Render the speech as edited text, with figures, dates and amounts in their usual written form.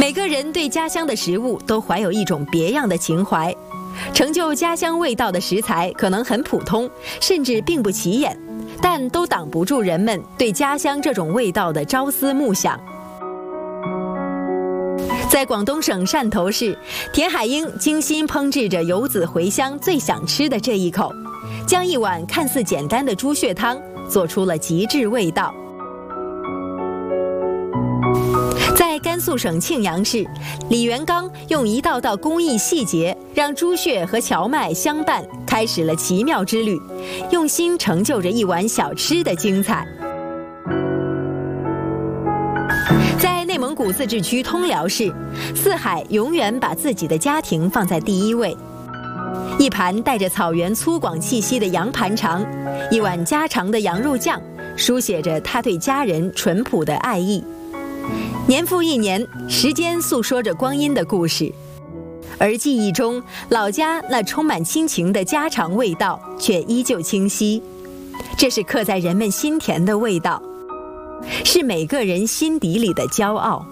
每个人对家乡的食物都怀有一种别样的情怀，成就家乡味道的食材可能很普通，甚至并不起眼，但都挡不住人们对家乡这种味道的朝思暮想。在广东省汕头市，田海英精心烹制着游子回乡最想吃的这一口，将一碗看似简单的猪血汤做出了极致味道。在甘肃省庆阳市，李元刚用一道道工艺细节，让猪血和荞麦相伴，开始了奇妙之旅，用心成就着一碗小吃的精彩。在内蒙古自治区通辽市，四海永远把自己的家庭放在第一位。一盘带着草原粗犷气息的羊盘肠，一碗家常的羊肉酱，书写着他对家人淳朴的爱意。年复一年，时间诉说着光阴的故事，而记忆中老家那充满亲情的家常味道却依旧清晰。这是刻在人们心田的味道，是每个人心底里的骄傲。